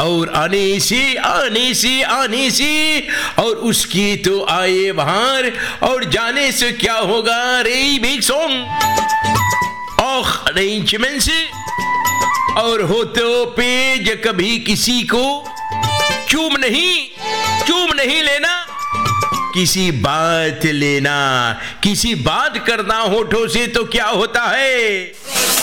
और आने से और उसकी तो आए बाहर, और जाने से क्या होगा रे बिग सॉन्ग और अरेंजमेंट से। और हो तो पेज कभी किसी को चूम नहीं लेना, किसी बात लेना, किसी बात करना होठों से तो क्या होता है।